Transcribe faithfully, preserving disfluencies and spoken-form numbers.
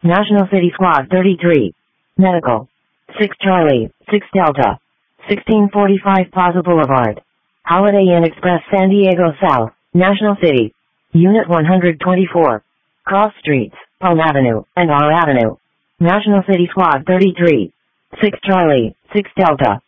National City Squad thirty-three. Medical. six Charlie, six Delta. sixteen forty-five Plaza Boulevard. Holiday Inn Express San Diego South, National City. Unit one hundred twenty-four. Cross Streets, Palm Avenue, and R Avenue. National City Squad thirty-three. six Charlie, six Delta.